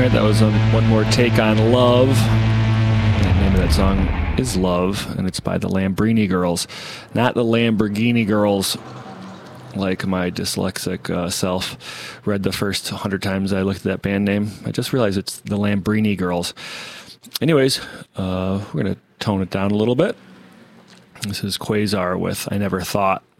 right, that was One More Take on Love. The name of that song is Love, and it's by the Lambrini Girls. Not the Lamborghini Girls, like my dyslexic self read the first 100 times I looked at that band name. I just realized it's the Lambrini Girls. Anyways, we're going to tone it down a little bit. This is Quasar with I Never Thought.